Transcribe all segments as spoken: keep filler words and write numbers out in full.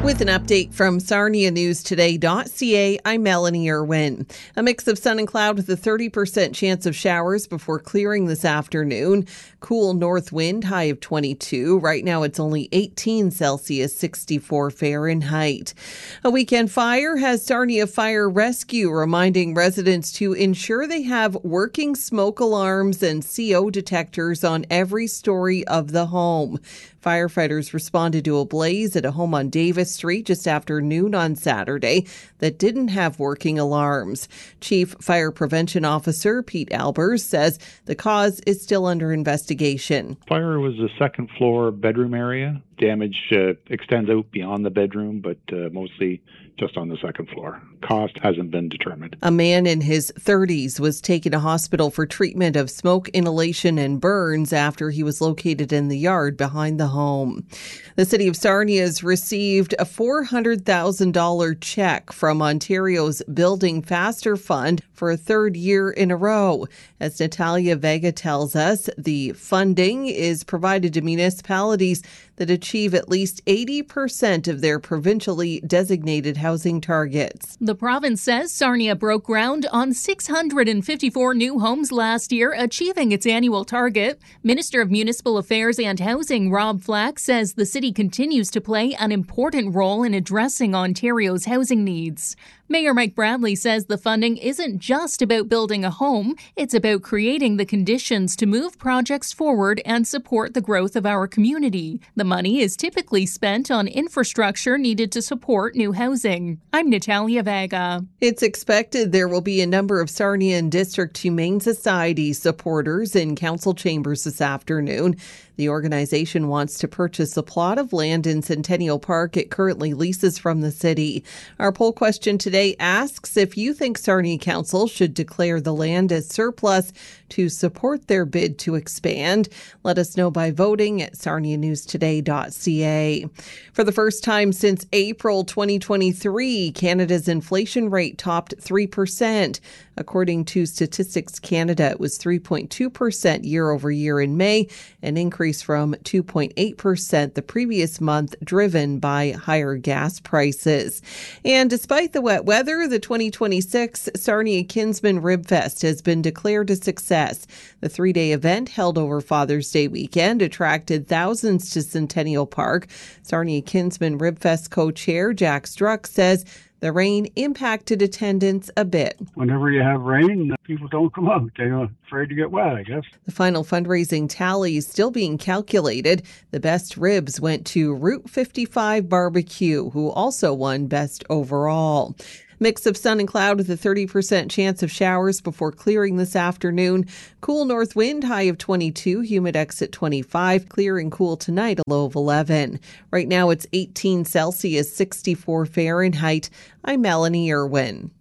With an update from Sarnia News Today dot C A, I'm Melanie Irwin. A mix of sun and cloud with a thirty percent chance of showers before clearing this afternoon. Cool north wind, high of twenty-two. Right now it's only eighteen Celsius, sixty-four Fahrenheit. A weekend fire has Sarnia Fire Rescue reminding residents to ensure they have working smoke alarms and C O detectors on every story of the home. Firefighters responded to a blaze at a home on Davis Street just after noon on Saturday that didn't have working alarms. Chief Fire Prevention Officer Pete Albers says the cause is still under investigation. Fire was a second floor bedroom area. Damage uh, extends out beyond the bedroom, but uh, mostly just on the second floor. Cost hasn't been determined. A man in his thirties was taken to hospital for treatment of smoke inhalation and burns after he was located in the yard behind the home. The city of Sarnia has received a four hundred thousand dollars check from Ontario's Building Faster Fund for a third year in a row. As Natalia Vega tells us, the funding is provided to municipalities that achieve at least eighty percent of their provincially designated housing targets. The province says Sarnia broke ground on six hundred fifty-four new homes last year, achieving its annual target. Minister of Municipal Affairs and Housing Rob Flack says the city continues to play an important role in addressing Ontario's housing needs. Mayor Mike Bradley says the funding isn't just about building a home, it's about creating the conditions to move projects forward and support the growth of our community. The money is typically spent on infrastructure needed to support new housing. I'm Natalia Vega. It's expected there will be a number of Sarnia and District Humane Society supporters in council chambers this afternoon. The organization wants to purchase a plot of land in Centennial Park it currently leases from the city. Our poll question today asks if you think Sarnia Council should declare the land as surplus to support their bid to expand. Let us know by voting at Sarnia News Today dot C A. For the first time since April twenty twenty-three, Canada's inflation rate topped three percent. According to Statistics Canada, it was three point two percent year over year in May, an increase from two point eight percent the previous month, driven by higher gas prices. And despite the wet weather, the twenty twenty-six Sarnia Kinsman Rib Fest has been declared a success. The three-day event held over Father's Day weekend attracted thousands to Centennial Park. Sarnia Kinsman Rib Fest co-chair Jack Struck says the rain impacted attendance a bit. Whenever you have rain, people don't come out. They're afraid to get wet, I guess. The final fundraising tally is still being calculated. The best ribs went to Route fifty-five Barbecue, who also won best overall. Mix of sun and cloud with a thirty percent chance of showers before clearing this afternoon. Cool north wind, high of twenty-two, humidex at twenty-five. Clear and cool tonight, a low of eleven. Right now it's eighteen Celsius, sixty-four Fahrenheit. I'm Melanie Irwin.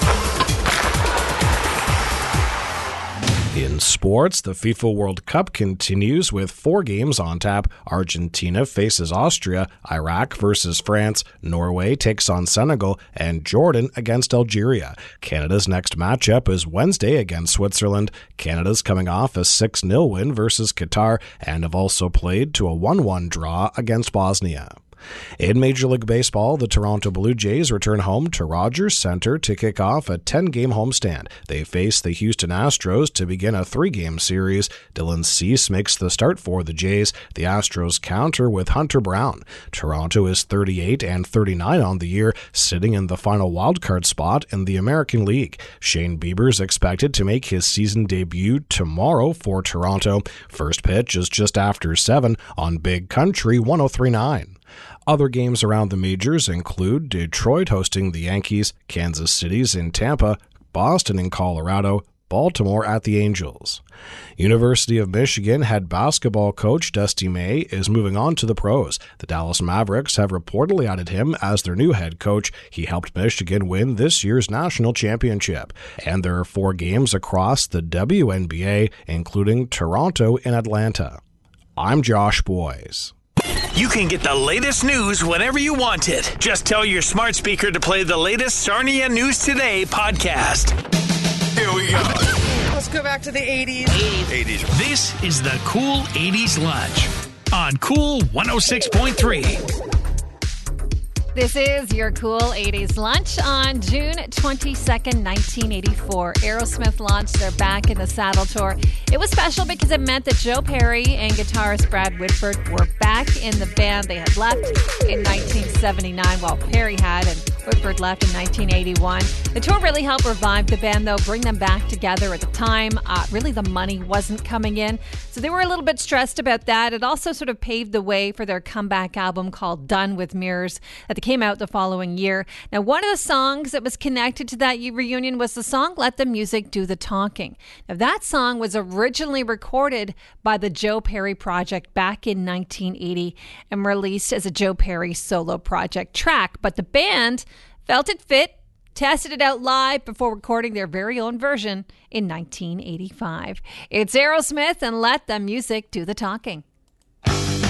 In sports, the FIFA World Cup continues with four games on tap. Argentina faces Austria, Iraq versus France, Norway takes on Senegal, and Jordan against Algeria. Canada's next matchup is Wednesday against Switzerland. Canada's coming off a six nil win versus Qatar and have also played to a one one draw against Bosnia. In Major League Baseball, the Toronto Blue Jays return home to Rogers Center to kick off a ten-game homestand. They face the Houston Astros to begin a three-game series. Dylan Cease makes the start for the Jays. The Astros counter with Hunter Brown. Toronto is thirty-eight and thirty-nine on the year, sitting in the final wildcard spot in the American League. Shane Bieber's expected to make his season debut tomorrow for Toronto. First pitch is just after seven on Big Country one oh three point nine. Other games around the majors include Detroit hosting the Yankees, Kansas City's in Tampa, Boston in Colorado, Baltimore at the Angels. University of Michigan head basketball coach Dusty May is moving on to the pros. The Dallas Mavericks have reportedly added him as their new head coach. He helped Michigan win this year's national championship. And there are four games across the W N B A, including Toronto and Atlanta. I'm Josh Boyes. You can get the latest news whenever you want it. Just tell your smart speaker to play the latest Sarnia News Today podcast. Here we go. Let's go back to the eighties. eighties. This is the Cool eighties Lunch on Cool one oh six point three. This is your Cool eighties Lunch on June twenty-second, nineteen eighty-four. Aerosmith launched their Back in the Saddle tour. It was special because it meant that Joe Perry and guitarist Brad Whitford were back in the band they had left in nineteen seventy-nine, while Perry had, and Whitford left in nineteen eighty-one. The tour really helped revive the band, though, bring them back together. At the time, uh, really the money wasn't coming in, so they were a little bit stressed about that. It also sort of paved the way for their comeback album called Done with Mirrors that came out the following year. Now, one of the songs that was connected to that reunion was the song Let the Music Do the Talking. Now, that song was originally recorded by the Joe Perry Project back in nineteen eighty and released as a Joe Perry solo project track, but the band felt it fit, tested it out live before recording their very own version in nineteen eighty-five. It's Aerosmith and Let the Music Do the Talking.